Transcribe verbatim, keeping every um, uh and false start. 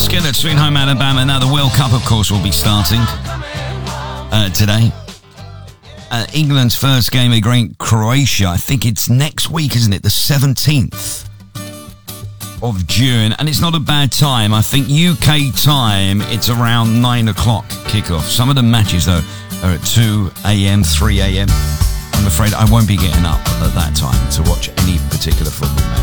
Skillet, Sweet Home Alabama. Now the World Cup, of course, will be starting uh, today. Uh, England's first game against Croatia. I think it's next week, isn't it? The seventeenth of June. And it's not a bad time. I think U K time, it's around nine o'clock kickoff. Some of the matches, though, are at two a.m., three a.m. I'm afraid I won't be getting up at that time to watch any particular football match.